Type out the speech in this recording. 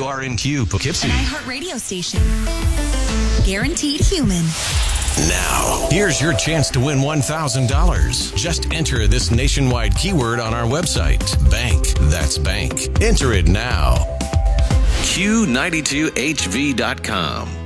WRNQ Poughkeepsie. An iHeart radio station. Guaranteed human. Now, here's your chance to win $1,000. Just enter this nationwide keyword on our website. Bank. That's bank. Enter it now. Q92HV.com.